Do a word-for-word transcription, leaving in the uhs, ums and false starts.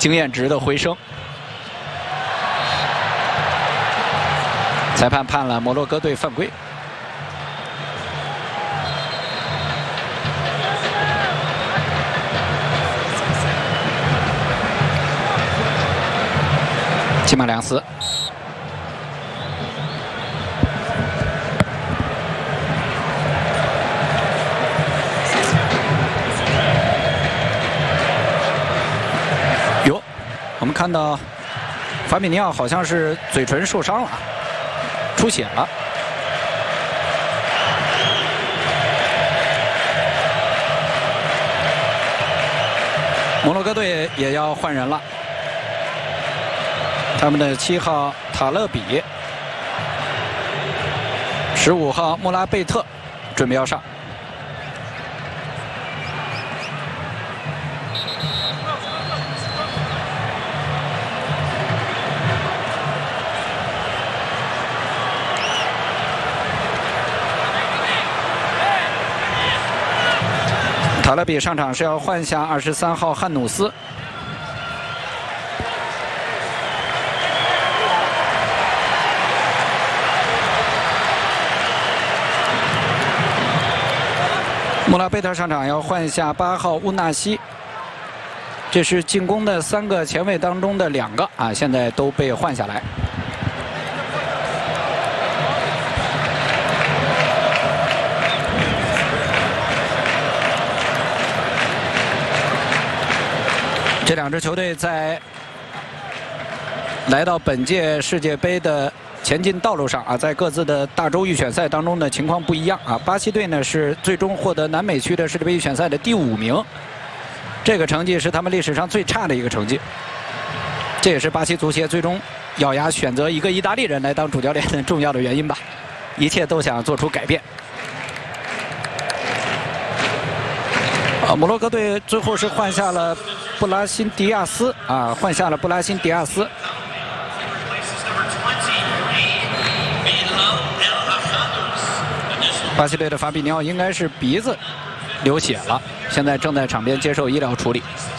经验值的回升。裁判判了摩洛哥队犯规。 骑马两死，哟，我们看到法比尼奥好像是嘴唇受伤了，出血了。摩洛哥队也要换人了。 他们的七号塔勒比，十五号穆拉贝特准备要上。塔勒比上场是要换下二十三号汉努斯。 穆拉贝特上场要换下八号乌纳西，这是进攻的三个前卫当中的两个啊，现在都被换下来。这两支球队在来到本届世界杯的 前进道路上啊，在各自的大洲预选赛当中的情况不一样啊。巴西队呢是最终获得南美区的世界杯预选赛的第五名，这个成绩是他们历史上最差的一个成绩。这也是巴西足协最终咬牙选择一个意大利人来当主教练的重要的原因吧。一切都想做出改变。啊，摩洛哥队最后是换下了布拉辛迪亚斯啊，换下了布拉辛迪亚斯。 巴西队的法比尼奥应该是鼻子流血了，现在正在场边接受医疗处理。